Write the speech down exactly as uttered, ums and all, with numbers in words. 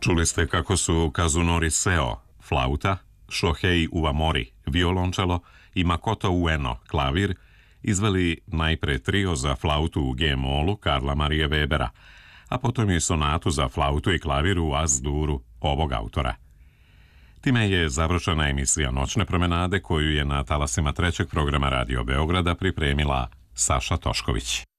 Čuli ste kako su Kazunori Seo, flauta, Shohei Uwamori, violončelo i Makoto Ueno, klavir, izveli najpre trio za flautu u G-molu Karla Marije Webera, a potom i sonatu za flautu i klavir u As-duru ovog autora. Time je završena emisija Noćne promenade koju je na talasima trećeg programa Radio Beograda pripremila Saša Tošković.